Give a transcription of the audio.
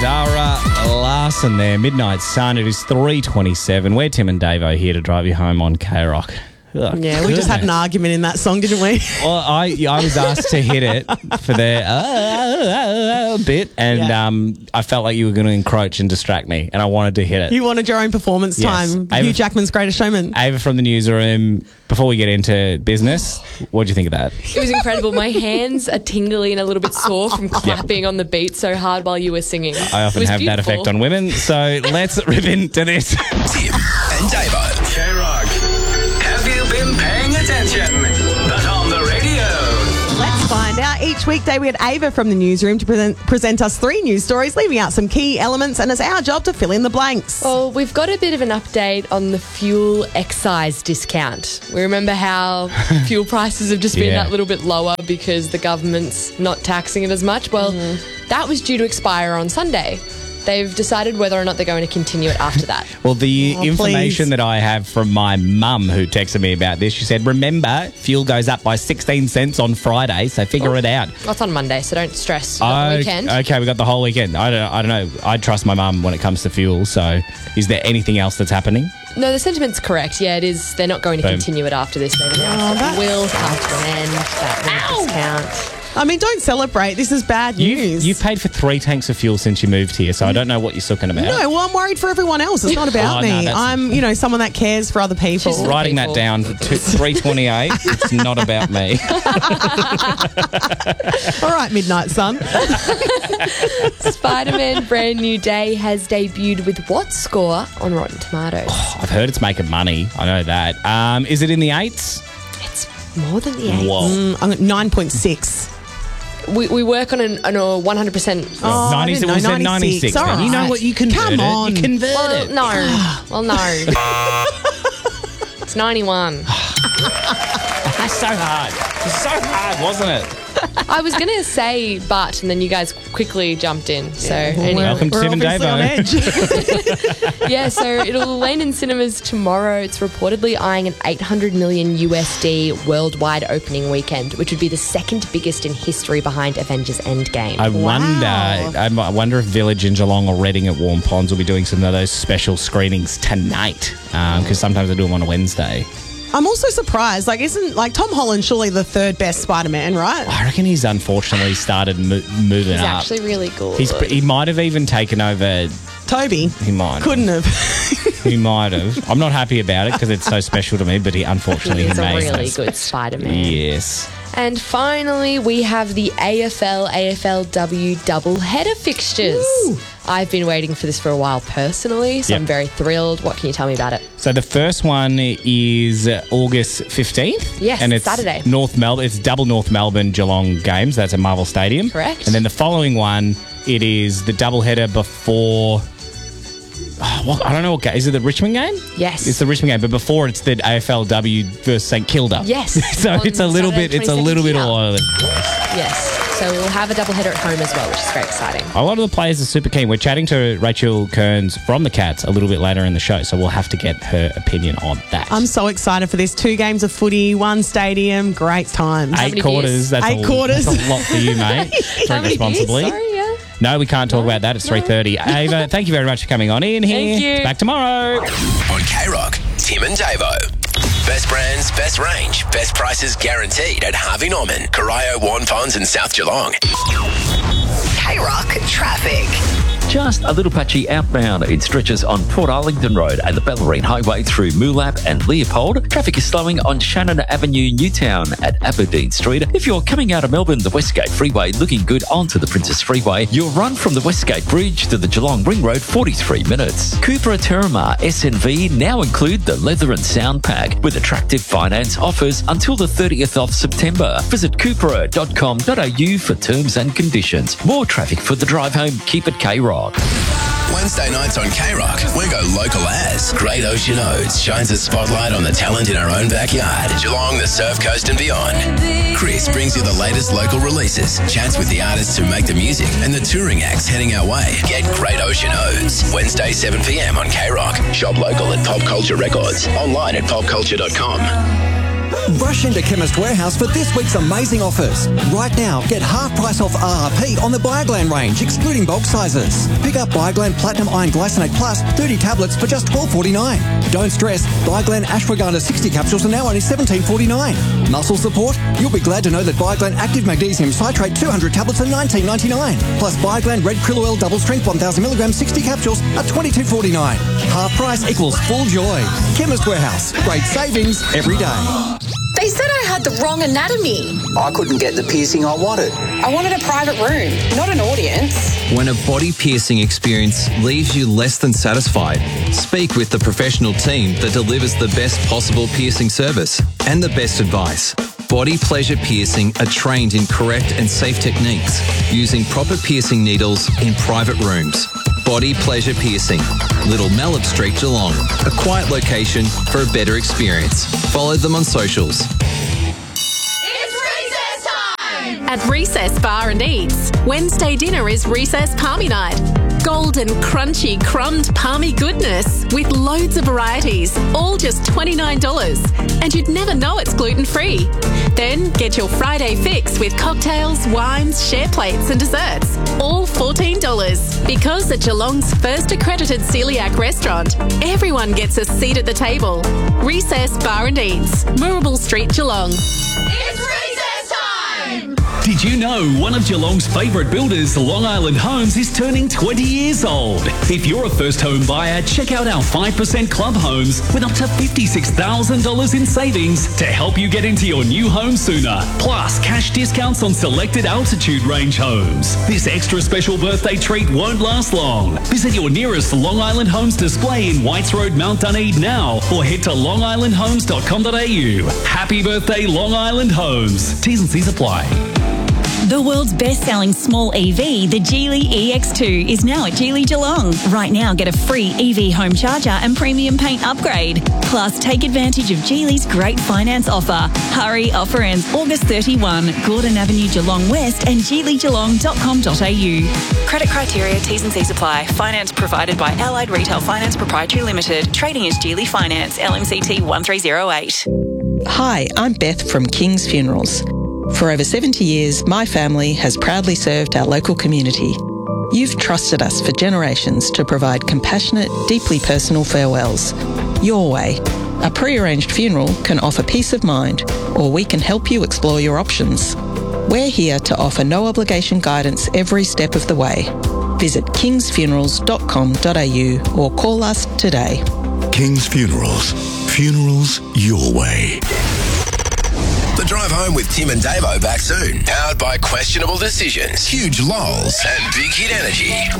Zara Larson there, Midnight Sun. It is 3:27. We're Tim and Davo here to drive you home on K-Rock. Yeah, we just had an argument in that song, didn't we? Well, I was asked to hit it for the bit, and I felt like you were going to encroach and distract me, and I wanted to hit it. You wanted your own performance time. Hugh Jackman's Greatest Showman. Ava from the newsroom, before we get into business, what do you think of that? It was incredible. My hands are tingly and a little bit sore from clapping on the beat so hard while you were singing. I often have that effect on women, so let's rip into this. Tim and Davo. K-Rock. Have you been paying attention? But on the radio. Let's find out. Each weekday we had Ava from the newsroom to present us 3 news stories, leaving out some key elements, and it's our job to fill in the blanks. Well, we've got a bit of an update on the fuel excise discount. We remember how fuel prices have just been that little bit lower because the government's not taxing it as much. Well, that was due to expire on Sunday. They've decided whether or not they're going to continue it after that. Well, the information that I have from my mum who texted me about this, she said, remember, fuel goes up by 16 cents on Friday, so figure it out. That's on Monday, so don't stress. We've got the weekend. Okay, we got the whole weekend. I don't know. I trust my mum when it comes to fuel, so is there anything else that's happening? No, the sentiment's correct. Yeah, it is. They're not going to continue it after this. They've announced it will come to an end. That discount. I mean, don't celebrate. This is bad news. You've paid for 3 tanks of fuel since you moved here, so I don't know what you're talking about. No, well, I'm worried for everyone else. It's not about me. I'm, someone that cares for other people. Writing that down to 328. It's not about me. All right, Midnight Sun. Spider-Man Brand New Day has debuted with what score on Rotten Tomatoes? Oh, I've heard it's making money. I know that. Is it in the 8s? It's more than the 8s. Whoa. I'm at 9.6. We work on a 100%. Oh, 90, I didn't know, 96. All right. You know what? You convert Come on. it. You convert Well, it. no. Well, no. It's 91. That's so hard. It's so hard, wasn't it? I was going to say but, and then you guys quickly jumped in. So anyway. Welcome to Tim and obviously on Davo. edge. Yeah, so it'll land in cinemas tomorrow. It's reportedly eyeing an $800 million USD worldwide opening weekend, which would be the second biggest in history behind Avengers Endgame. I wonder if Village in Geelong or Reading at Warm Ponds will be doing some of those special screenings tonight, because sometimes they do them on a Wednesday. I'm also surprised. Isn't Tom Holland surely the 3rd best Spider-Man, right? I reckon he's unfortunately started moving He's up. actually really good. He might have even taken over. Toby. He might. Couldn't have. He might have. I'm not happy about it because it's so special to me, but he unfortunately He's a made really us. good Spider-Man. Yes. And finally, we have the AFL-AFLW double-header fixtures. Woo. I've been waiting for this for a while personally, so I'm very thrilled. What can you tell me about it? So the first one is August 15th. Yes, and it's Saturday. North Melbourne. It's double North Melbourne Geelong games. That's at Marvel Stadium. Correct. And then the following one, it is the double header before. I don't know what game. Is it the Richmond game? Yes. It's the Richmond game, but before it's the AFLW versus St Kilda. Yes. So on it's a little Saturday, bit. It's a little bit 22nd. all over the place. Yes. So we'll have a double header at home as well, which is very exciting. A lot of the players are super keen. We're chatting to Rachel Kearns from the Cats a little bit later in the show, so we'll have to get her opinion on that. I'm so excited for this. 2 games of footy, 1 stadium, great times. 8 many quarters. beers? That's 8 quarters. That's a lot for you, mate. Drink responsibly. Sorry, yeah. No, we can't talk about that. It's 3:30. Ava, thank you very much for coming on in here. Thank you. It's back tomorrow. On K-Rock, Tim and Davo. Best brands, best range, best prices guaranteed at Harvey Norman, Corio, Warn Ponds and South Geelong. K-Rock traffic. Just a little patchy outbound. It stretches on Port Arlington Road and the Bellarine Highway through Moolap and Leopold. Traffic is slowing on Shannon Avenue, Newtown at Aberdeen Street. If you're coming out of Melbourne, the Westgate Freeway looking good onto the Princess Freeway. Your run from the Westgate Bridge to the Geelong Ring Road, 43 minutes. Cupra Terramar SNV now include the leather and sound pack with attractive finance offers until the 30th of September. Visit cupra.com.au for terms and conditions. More traffic for the drive home. Keep it K-Rock. Wednesday nights on K-Rock, we go local as Great Ocean Oats shines a spotlight on the talent in our own backyard. Geelong, the Surf Coast and beyond. Chris brings you the latest local releases, chats with the artists who make the music and the touring acts heading our way. Get Great Ocean Oats, Wednesday 7pm on K-Rock. Shop local at Pop Culture Records, online at popculture.com. Rush into Chemist Warehouse for this week's amazing offers. Right now, get half price off RRP on the Bioglan range, excluding bulk sizes. Pick up Bioglan Platinum Iron Glycinate Plus 30 tablets for just $12.49. Don't stress, Bioglan Ashwagandha 60 capsules are now only $17.49. Muscle support? You'll be glad to know that Bioglan Active Magnesium Citrate 200 tablets are $19.99. Plus Bioglan Red Krill Oil Double Strength 1000 milligram 60 capsules are $22.49. Half price equals full joy. Chemist Warehouse. Great savings every day. They said I had the wrong anatomy. I couldn't get the piercing I wanted. I wanted a private room, not an audience. When a body piercing experience leaves you less than satisfied, speak with the professional team that delivers the best possible piercing service and the best advice. Body Pleasure Piercing are trained in correct and safe techniques, using proper piercing needles in private rooms. Body Pleasure Piercing, Little Mallet Street, Geelong. A quiet location for a better experience. Follow them on socials. At Recess Bar and Eats, Wednesday dinner is Recess Palmy Night. Golden, crunchy, crumbed palmy goodness with loads of varieties, all just $29. And you'd never know it's gluten-free. Then get your Friday fix with cocktails, wines, share plates and desserts, all $14. Because at Geelong's first accredited celiac restaurant, everyone gets a seat at the table. Recess Bar and Eats, Moorabool Street, Geelong. It's recess time! Did you know one of Geelong's favourite builders, Long Island Homes, is turning 20 years old? If you're a first home buyer, check out our 5% Club Homes with up to $56,000 in savings to help you get into your new home sooner. Plus, cash discounts on selected altitude range homes. This extra special birthday treat won't last long. Visit your nearest Long Island Homes display in Whites Road, Mount Dunedin now, or head to longislandhomes.com.au. Happy birthday, Long Island Homes. T's and C's apply. The world's best-selling small EV, the Geely EX2, is now at Geely Geelong. Right now, get a free EV home charger and premium paint upgrade. Plus, take advantage of Geely's great finance offer. Hurry, offer ends August 31. Gordon Avenue, Geelong West and geelygeelong.com.au. Credit criteria, T's and C's apply. Finance provided by Allied Retail Finance Proprietary Limited. Trading as Geely Finance, LMCT 1308. Hi, I'm Beth from King's Funerals. For over 70 years, my family has proudly served our local community. You've trusted us for generations to provide compassionate, deeply personal farewells. Your way. A pre-arranged funeral can offer peace of mind, or we can help you explore your options. We're here to offer no obligation guidance every step of the way. Visit kingsfunerals.com.au or call us today. King's Funerals. Funerals your way. The Drive Home with Tim and Davo back soon. Powered by Questionable Decisions, Huge Lols, and Big Hit Energy.